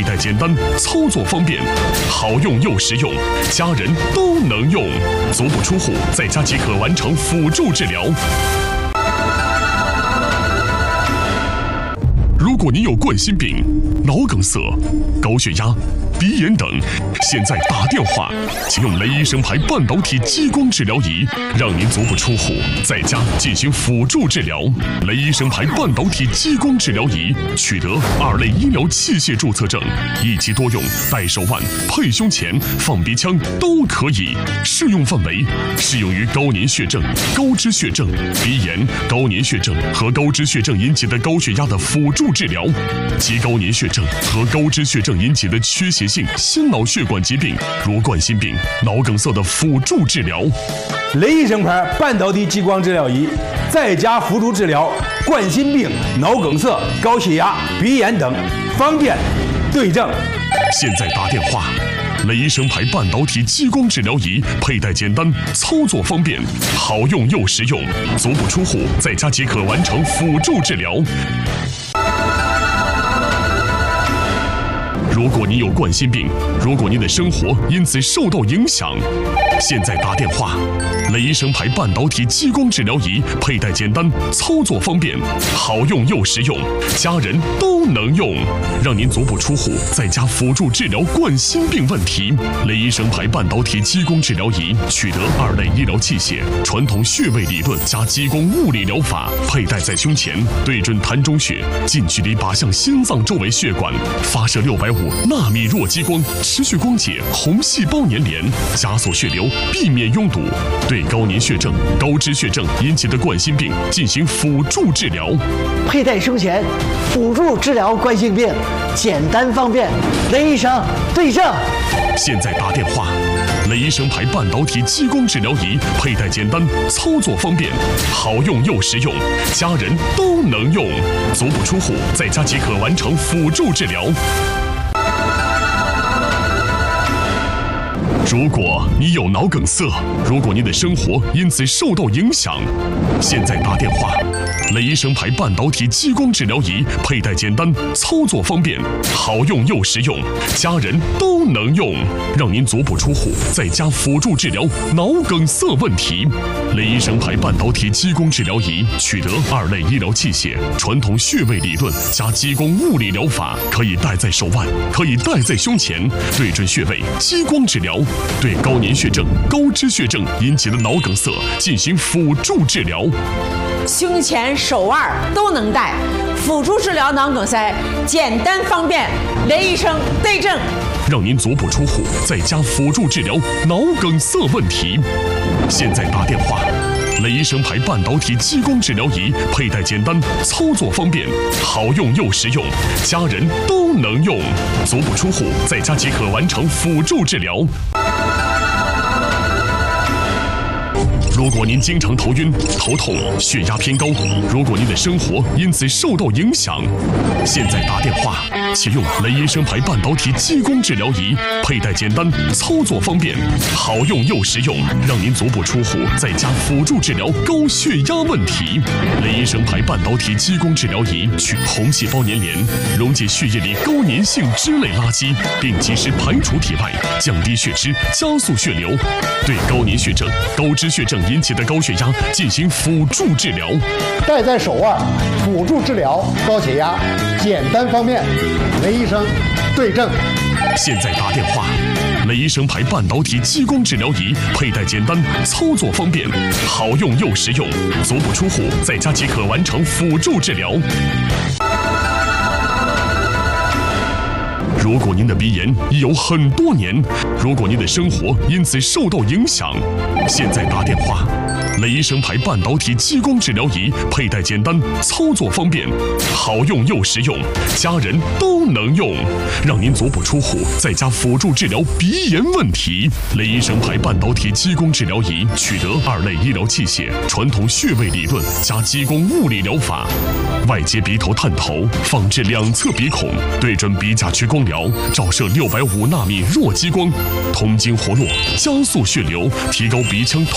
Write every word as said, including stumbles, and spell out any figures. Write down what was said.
戴简单，操作方便，好用又实用，家人都能用。足不出户，在家即可完成辅助治疗。如果您有冠心病、脑梗塞、高血压、鼻炎等，现在打电话，请用雷医生牌半导体激光治疗仪，让您足不出户，在家进行辅助治疗。雷医生牌半导体激光治疗仪取得二类医疗器械注册证，一机多用，戴手腕、配胸前、放鼻腔都可以。适用范围适用于高粘血症、高脂血症、鼻炎、高粘血症和高脂血症引起的高血压的辅助治疗，及高粘血症和高脂血症引起的缺血性心脑血管疾病，如冠心病、脑梗塞的辅助治疗。 雷医生牌半导体激光治疗仪，在家辅助治疗冠心病、脑梗塞、高血压、鼻炎等，方便对症。 现在打电话。雷医生牌半导体激光治疗仪，佩戴简单，操作方便，好用又实用，足不出户，在家即可完成辅助治疗。如果你有冠心病，如果您的生活因此受到影响，现在打电话。雷医生牌半导体激光治疗仪，佩戴简单，操作方便，好用又实用，家人都能用，让您足不出户，在家辅助治疗冠心病问题。雷医生牌半导体激光治疗仪取得二类医疗器械，传统穴位理论加激光物理疗法，佩戴在胸前，对准膻中穴，近距离靶向心脏周围血管，发射六百五纳米弱激光，持续光解红细胞粘连，加速血流，避免拥堵，对高粘血症、高脂血症引起的冠心病进行辅助治疗。 佩戴胸前，辅助治疗冠心病，简单方便，雷医生对症。 现在打电话。雷医生牌半导体激光治疗仪，佩戴简单，操作方便，好用又实用，家人都能用，足不出户，在家即可完成辅助治疗。如果你有脑梗塞，如果您的生活因此受到影响，现在打电话。雷医生牌半导体激光治疗仪，佩戴简单，操作方便，好用又实用，家人都能用，让您足不出户，在家辅助治疗脑梗塞问题。雷医生牌半导体激光治疗仪取得二类医疗器械，传统穴位理论加激光物理疗法，可以戴在手腕，可以戴在胸前，对准穴位激光治疗，对高粘血症、高脂血症引起的脑梗塞进行辅助治疗。 胸前、手腕都能戴，辅助治疗脑梗塞，简单方便，雷医生对症， 让您足不出户，在家辅助治疗脑梗塞问题。现在打电话。雷医生牌半导体激光治疗仪，佩戴简单，操作方便，好用又实用，家人都能用，足不出户，在家即可完成辅助治疗。如果您经常头晕、头痛、血压偏高，如果您的生活因此受到影响，现在打电话，启用雷医生牌半导体激光治疗仪，佩戴简单，操作方便，好用又实用，让您足不出户，在家辅助治疗高血压问题。雷医生牌半导体激光治疗仪去红细胞粘连，溶解血液里高粘性脂类垃圾，并及时排除体外，降低血脂，加速血流，对高粘血症、高脂血症引起的高血压进行辅助治疗。 戴在手腕，辅助治疗高血压，简单方便，雷医生对症。 现在打电话。雷医生牌半导体激光治疗仪，佩戴简单，操作方便，好用又实用，足不出户，在家即可完成辅助治疗。如果您的鼻炎已有很多年，如果您的生活因此受到影响，现在打电话。雷医生牌半导体激光治疗仪，佩戴简单，操作方便，好用又实用，家人都能用，让您足不出户，在家辅助治疗鼻炎问题。雷医生牌半导体激光治疗仪取得二类医疗器械，传统穴位理论加激光物理疗法，外接鼻头探头，放置两侧鼻孔，对准鼻甲区光疗，照射六百五纳米弱激光，通经活络，加速血流，提高鼻腔